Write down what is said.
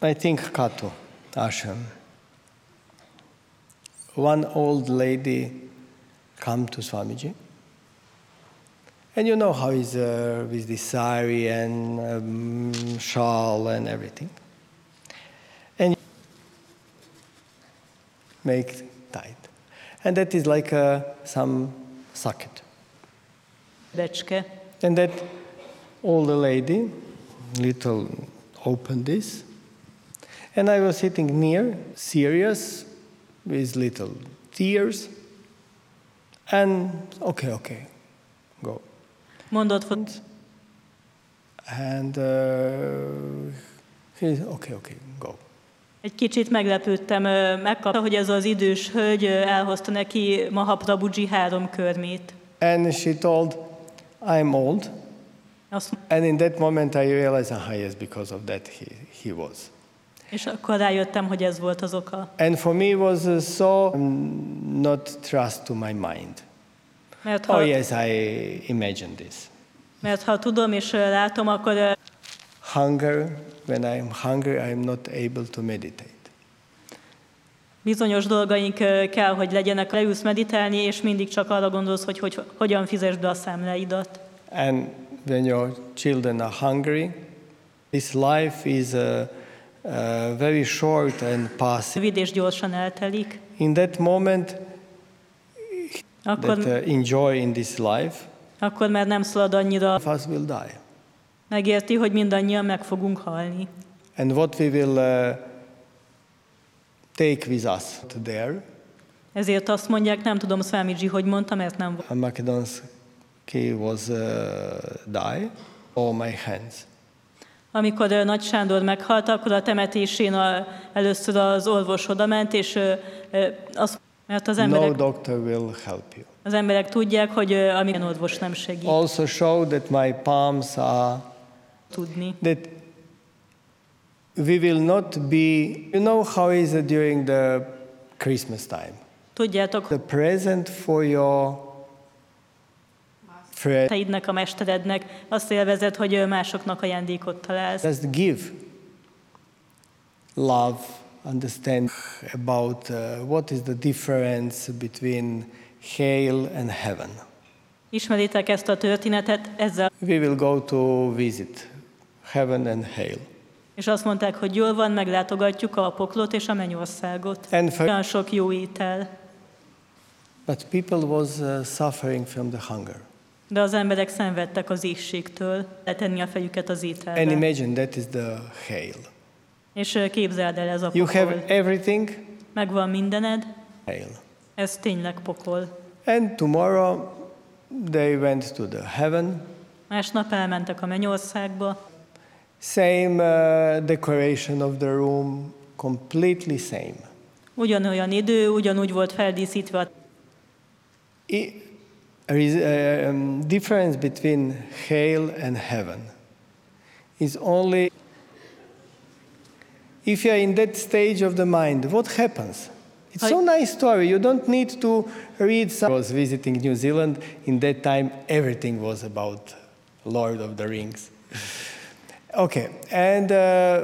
I think Kato ashram. One old lady come to Swamiji. And you know how he's with the sari and shawl and everything. And make tight. And that is like some socket. Becske. And that old lady, little opened this. And I was sitting near, serious, with little tears. And okay, go. Mondott, And he's okay, go. egy kicsit meglepődtem, megkapta, hogy ez az idős hölgy elhozta neki Mahaprabhuji 3 körmét. And she told, I'm old. And in that moment I realized, yes, because of that he was. És akkor rájöttem, hogy ez volt az oka. And for me it was so not trust to my mind. Mert yes, I imagine this. Mert ha tudom és látom, akkor Hunger, when I'm hungry, I'm not able to meditate. bizonyos dolgaink kell, hogy legyenek, leülsz meditálni, és mindig csak arra gondolsz, hogy hogyan fizesd be a számláidat. And when your children are hungry, this life is very short and passive. Rövid és gyorsan eltelik. In that moment, Akkor, that enjoy in this life, akkor már nem szalad annyira. of us will die. Megérti, hogy mindannyian meg fogunk halni. And what we will take with us there. Ezért azt mondják, nem tudom, Swamiji, hogy mondta, mert nem volt. Makedonski was die, all my hands. Amikor Nagy Sándor meghalt, akkor a temetésén először az orvos odament, és mert az emberek, No doctor will help you. az emberek tudják, hogy amilyen orvos nem segít Also show that my palms are tudni. that we will not be, you know how is it during the Christmas time? Tudjátok, The present for your friend. teidnek, a mesterednek azt élvezed, hogy másoknak ajándékot találsz. Just give love, understand about what is the difference between hell and heaven. Ismeritek ezt a történetet, ezzel, We will go to visit heaven and hell. és azt mondták, hogy jól van, meglátogatjuk a poklot és a mennyországot. And Olyan sok jó étel. but people was suffering from the hunger. De az emberek szenvedtek az éhségtől, letenni a fejüket az And ételbe. imagine that is the hell. És képzeld el, ez a You have pokol. everything, Megvan mindened, hell. ez tényleg pokol. And tomorrow they went to the heaven. Másnap elmentek a mennyországba, Same decoration of the room, completely same. ugyanolyan idő, ugyanúgy volt feldíszítve. There is a difference between hell and heaven is only if you are in that stage of the mind, what happens? It's so nice story. You don't need to read some. I was visiting New Zealand. In that time, everything was about Lord of the Rings. Okay, and